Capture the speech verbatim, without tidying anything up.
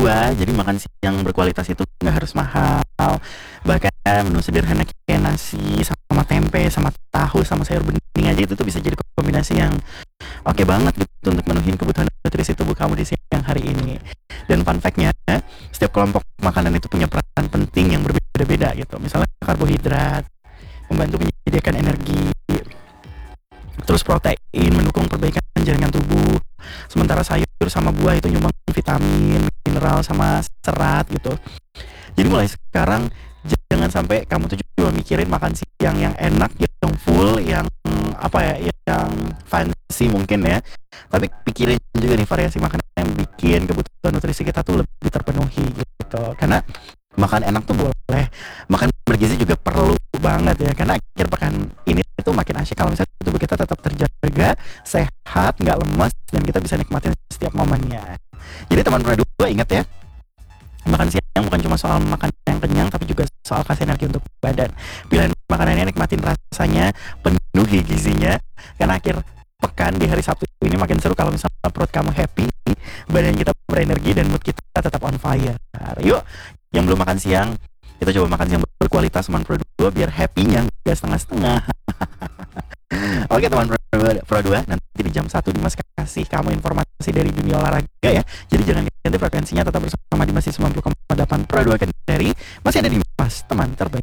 dua, jadi makan siang berkualitas itu nggak harus mahal. Bahkan menu sederhana kayak nasi sama tempe sama tahu sama sayur bening aja itu tuh bisa jadi kombinasi yang oke banget gitu untuk menuhin kebutuhan nutrisi tubuh kamu di siang hari ini. Dan fun fact-nya, setiap kelompok makanan itu punya peran penting yang berbeda-beda gitu. Misalnya karbohidrat membantu menyediakan energi, terus protein mendukung perbaikan jaringan tubuh, sementara sayur sama buah itu nyumbang vitamin, mineral sama serat gitu. Jadi mulai sekarang jangan sampai kamu tuh cuma mikirin makan siang yang enak, yang full, yang apa ya, yang fancy mungkin ya. Tapi pikirin juga nih variasi makanan yang bikin kebutuhan nutrisi kita tuh lebih terpenuhi gitu. Karena makan enak tuh boleh, makan bergizi juga perlu banget ya. Karena akhir pekan ini itu makin asyik kalau misalnya tubuh kita tetap terjaga, sehat, nggak lemas, dan kita bisa nikmatin setiap momennya. Jadi teman berdua ingat ya, makan siang bukan cuma soal makan yang kenyang, tapi juga soal kasih energi untuk badan. Pilihan makanannya nikmatin rasanya, penuhi gizinya. Karena akhir pekan di hari Sabtu ini makin seru kalau misalnya perut kamu happy, badan kita berenergi, dan mood kita tetap on fire. Yuk, yang belum makan siang, kita coba makan siang berkualitas teman Pro dua biar happy-nya nggak setengah-setengah. Oke teman Pro dua, nanti di jam satu Dimas kasih kamu informasi dari dunia olahraga ya. Jadi jangan ganti frekuensinya, tetap bersama di masih sembilan puluh koma delapan Pro dua Kendari. Masih ada Dimas, teman terbaik.